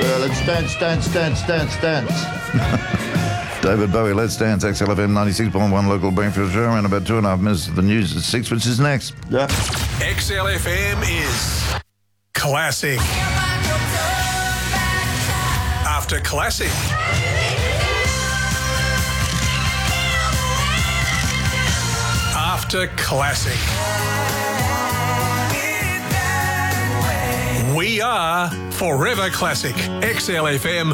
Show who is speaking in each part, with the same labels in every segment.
Speaker 1: Let's dance, dance, dance, dance, dance.
Speaker 2: David Bowie, Let's Dance, XLFM 96.1 local breakfast show, and about 2.5 minutes of the news at 6, which is next.
Speaker 1: Yeah.
Speaker 3: XLFM is classic. After classic. After classic. We are Forever Classic. XLFM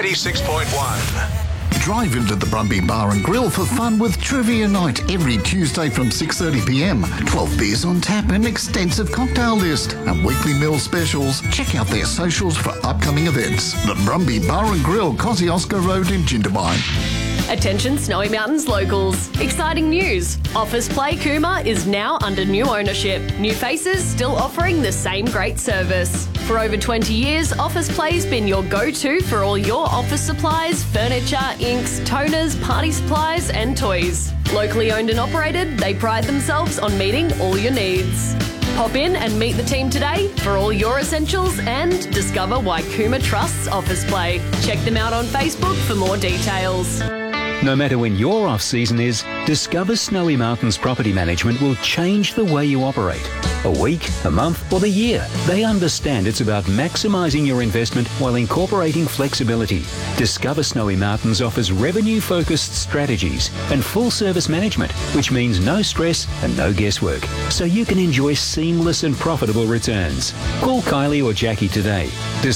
Speaker 3: 96.1.
Speaker 4: Drive into the Brumby Bar and Grill for fun with Trivia Night every Tuesday from 6:30pm. 12 beers on tap and extensive cocktail list and weekly meal specials. Check out their socials for upcoming events. The Brumby Bar and Grill, Kosciuszko Road in Jindabyne.
Speaker 5: Attention Snowy Mountains locals. Exciting news. Office Play Cooma is now under new ownership. New faces still offering the same great service. For over 20 years, Office Play's been your go-to for all your office supplies, furniture, inks, toners, party supplies and toys. Locally owned and operated, they pride themselves on meeting all your needs. Pop in and meet the team today for all your essentials and discover why Cooma trusts Office Play. Check them out on Facebook for more details.
Speaker 6: No matter when your off-season is, Discover Snowy Mountains Property Management will change the way you operate. A week, a month or the year, they understand it's about maximising your investment while incorporating flexibility. Discover Snowy Mountains offers revenue-focused strategies and full-service management, which means no stress and no guesswork, so you can enjoy seamless and profitable returns. Call Kylie or Jackie today.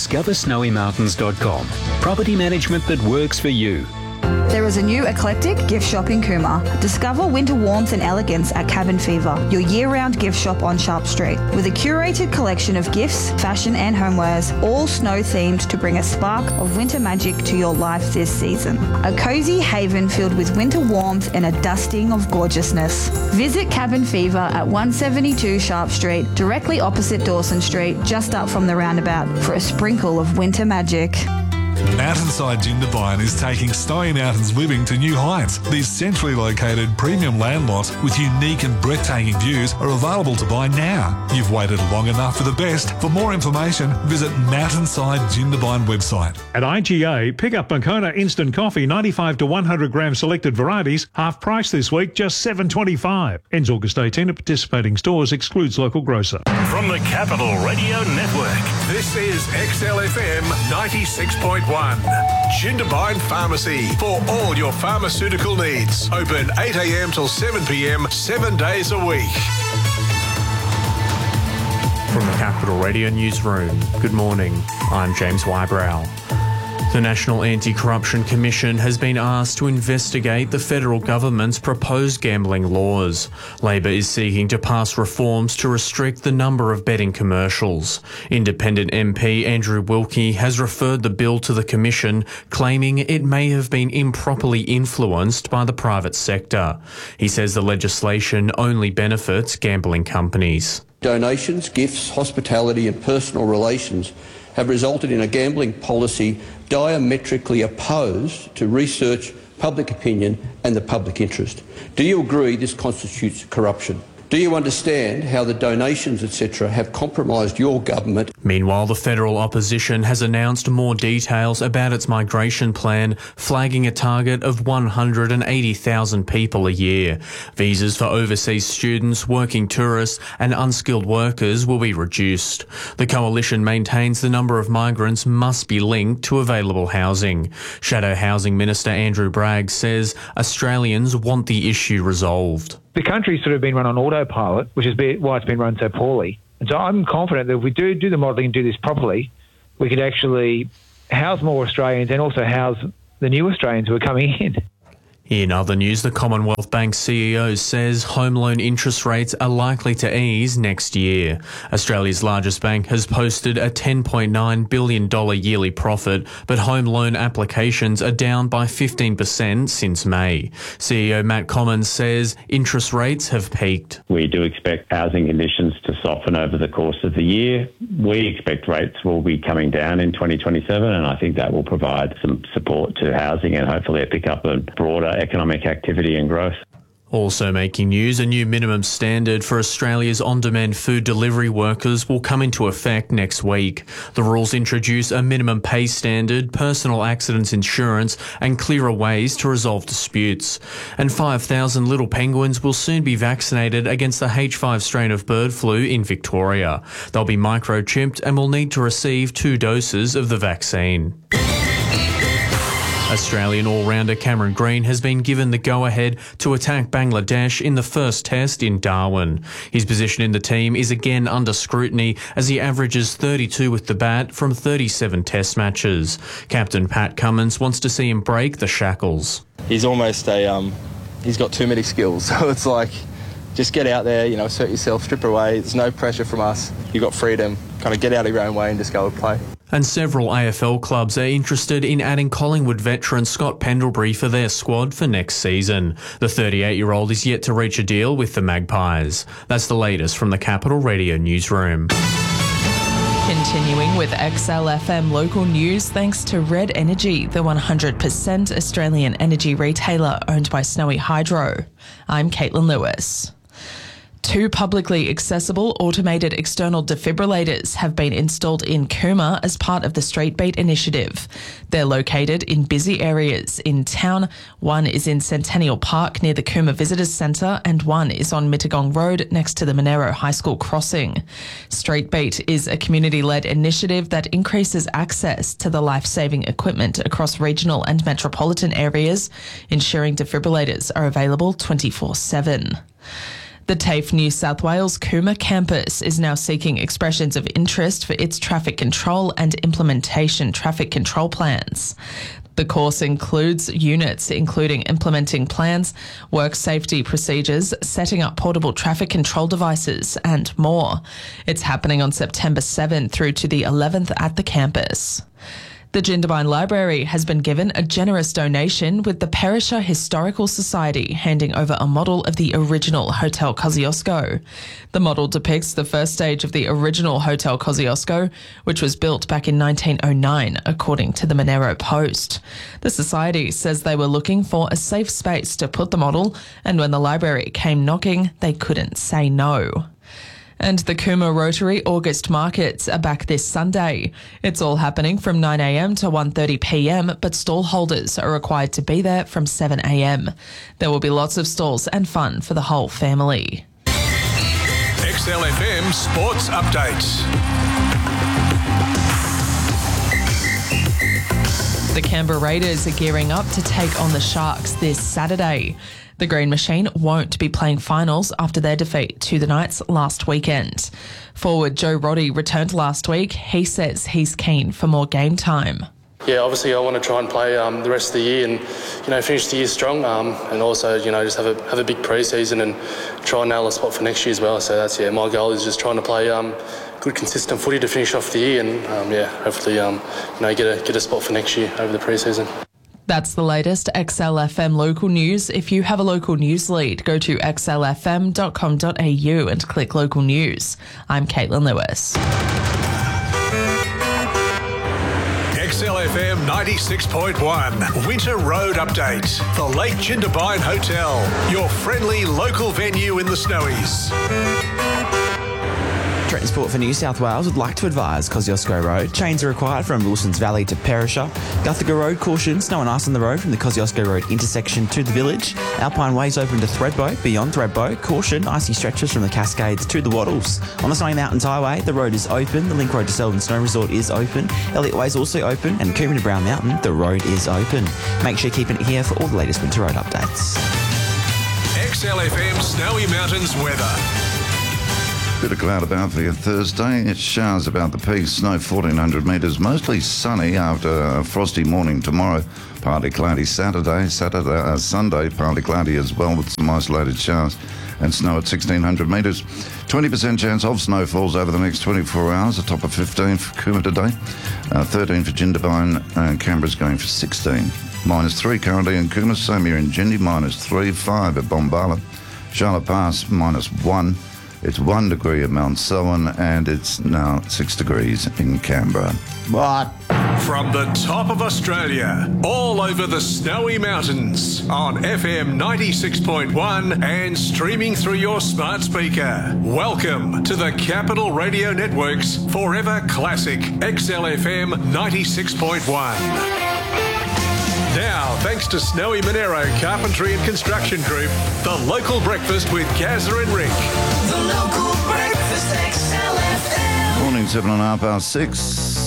Speaker 6: DiscoverSnowyMountains.com. Property management that works for you.
Speaker 7: There is a new eclectic gift shop in Cooma. Discover winter warmth and elegance at Cabin Fever, your year-round gift shop on Sharp Street. With a curated collection of gifts, fashion and homewares, all snow-themed to bring a spark of winter magic to your life this season. A cosy haven filled with winter warmth and a dusting of gorgeousness. Visit Cabin Fever at 172 Sharp Street, directly opposite Dawson Street, just up from the roundabout, for a sprinkle of winter magic.
Speaker 8: Mountainside Jindabyne is taking Snowy Mountains living to new heights. These centrally located premium land lots with unique and breathtaking views are available to buy now. You've waited long enough for the best. For more information, visit Mountainside Jindabyne website.
Speaker 9: At IGA, pick up Moccona Instant Coffee 95 to 100 gram selected varieties, half price this week, just $7.25. Ends August 18 at participating stores, excludes local grocer.
Speaker 3: From the Capital Radio Network, this is XLFM 96.1. Jindabyne Pharmacy for all your pharmaceutical needs. Open 8 a.m. till 7 p.m. 7 days a week.
Speaker 10: From the Capital Radio Newsroom, good morning. I'm James Wybrow. The National Anti-Corruption Commission has been asked to investigate the federal government's proposed gambling laws. Labor is seeking to pass reforms to restrict the number of betting commercials. Independent MP Andrew Wilkie has referred the bill to the Commission, claiming it may have been improperly influenced by the private sector. He says the legislation only benefits gambling companies.
Speaker 11: Donations, gifts, hospitality and personal relations have resulted in a gambling policy diametrically opposed to research, public opinion and the public interest. Do you agree this constitutes corruption? Do you understand how the donations, etc., have compromised your government?
Speaker 10: Meanwhile, the federal opposition has announced more details about its migration plan, flagging a target of 180,000 people a year. Visas for overseas students, working tourists and unskilled workers will be reduced. The coalition maintains the number of migrants must be linked to available housing. Shadow Housing Minister Andrew Bragg says Australians want the issue resolved.
Speaker 12: The country's sort of been run on autopilot, which is why it's been run so poorly. And so I'm confident that if we do the modelling and do this properly, we could actually house more Australians and also house the new Australians who are coming in.
Speaker 10: In other news, the Commonwealth Bank CEO says home loan interest rates are likely to ease next year. Australia's largest bank has posted a $10.9 billion yearly profit, but home loan applications are down by 15% since May. CEO Matt Commons says interest rates have peaked.
Speaker 13: We do expect housing conditions to soften over the course of the year. We expect rates will be coming down in 2027, and I think that will provide some support to housing and hopefully a pickup in broader economic activity and growth.
Speaker 10: Also making news, a new minimum standard for Australia's on-demand food delivery workers will come into effect next week. The rules introduce a minimum pay standard, personal accidents insurance and clearer ways to resolve disputes. And 5,000 little penguins will soon be vaccinated against the H5 strain of bird flu in Victoria. They'll be microchipped and will need to receive 2 doses of the vaccine. Australian all-rounder Cameron Green has been given the go-ahead to attack Bangladesh in the first test in Darwin. His position in the team is again under scrutiny as he averages 32 with the bat from 37 test matches. Captain Pat Cummins wants to see him break the shackles.
Speaker 14: He's almost he's got too many skills, so it's like, just get out there, assert yourself, strip away. There's no pressure from us. You've got freedom. Kind of get out of your own way and just go and play.
Speaker 10: And several AFL clubs are interested in adding Collingwood veteran Scott Pendlebury for their squad for next season. The 38-year-old is yet to reach a deal with the Magpies. That's the latest from the Capital Radio newsroom.
Speaker 15: Continuing with XLFM local news, thanks to Red Energy, the 100% Australian energy retailer owned by Snowy Hydro. I'm Caitlin Lewis. 2 publicly accessible automated external defibrillators have been installed in Cooma as part of the Street Beat initiative. They're located in busy areas in town. One is in Centennial Park near the Cooma Visitors Centre and one is on Mittagong Road next to the Monero High School crossing. Street Beat is a community-led initiative that increases access to the life-saving equipment across regional and metropolitan areas, ensuring defibrillators are available 24/7. The TAFE New South Wales Cooma campus is now seeking expressions of interest for its traffic control and implementation traffic control plans. The course includes units including implementing plans, work safety procedures, setting up portable traffic control devices and more. It's happening on September 7th through to the 11th at the campus. The Jindabyne Library has been given a generous donation with the Perisher Historical Society handing over a model of the original Hotel Kosciuszko. The model depicts the first stage of the original Hotel Kosciuszko, which was built back in 1909, according to the Monero Post. The Society says they were looking for a safe space to put the model, and when the library came knocking, they couldn't say no. And the Cooma Rotary August Markets are back this Sunday. It's all happening from 9 a.m. to 1:30 p.m, but stall holders are required to be there from 7 a.m. There will be lots of stalls and fun for the whole family.
Speaker 3: XLFM Sports Updates.
Speaker 15: The Canberra Raiders are gearing up to take on the Sharks this Saturday. The Green Machine won't be playing finals after their defeat to the Knights last weekend. Forward Joe Roddy returned last week. He says he's keen for more game time.
Speaker 16: Yeah, obviously I want to try and play the rest of the year and, finish the year strong and also, just have a big pre-season and try and nail a spot for next year as well. So that's, my goal is just trying to play good, consistent footy to finish off the year and, hopefully, get a spot for next year over the pre-season.
Speaker 15: That's the latest XLFM local news. If you have a local news lead, go to xlfm.com.au and click local news. I'm Caitlin Lewis.
Speaker 3: XLFM 96.1 Winter Road Update. The Lake Jindabyne Hotel, your friendly local venue in the Snowies.
Speaker 17: Transport for New South Wales would like to advise Kosciuszko Road. Chains are required from Wilson's Valley to Perisher. Guthaga Road, caution, snow and ice on the road from the Kosciuszko Road intersection to the village. Alpine Way's open to Thredbo, beyond Thredbo. Caution, icy stretches from the Cascades to the Wattles. On the Snowy Mountains Highway, the road is open. The Link Road to Selwyn Snow Resort is open. Elliott Way's also open. And Coomera to Brown Mountain, the road is open. Make sure you're keeping it here for all the latest winter road updates.
Speaker 3: XLFM Snowy Mountains weather.
Speaker 2: Bit of cloud about for you Thursday. It's showers about the peaks, snow 1,400 metres, mostly sunny after a frosty morning tomorrow. Partly cloudy Sunday, partly cloudy as well with some isolated showers and snow at 1,600 metres. 20% chance of snowfalls over the next 24 hours, a top of 15 for Cooma today, 13 for Jindabyne, and Canberra's going for 16. -3 currently in Cooma, same here in Jindy, -3, 5 at Bombala. Charlotte Pass, -1. It's 1 degree at Mount Selwyn, and it's now 6 degrees in Canberra.
Speaker 1: What?
Speaker 3: From the top of Australia, all over the snowy mountains, on FM 96.1 and streaming through your smart speaker. Welcome to the Capital Radio Network's Forever Classic XLFM 96.1. Now, thanks to Snowy Monero Carpentry and Construction Group, the local breakfast with Gazza and Rick.
Speaker 18: The local breakfast XLFM.
Speaker 2: Morning, 7.5 past 6.